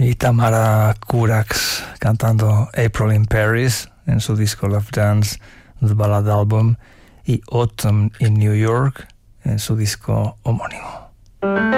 y Tamara Kurax cantando April in Paris en su disco Love Dance, The Ballad Album, y Autumn in New York en su disco homónimo.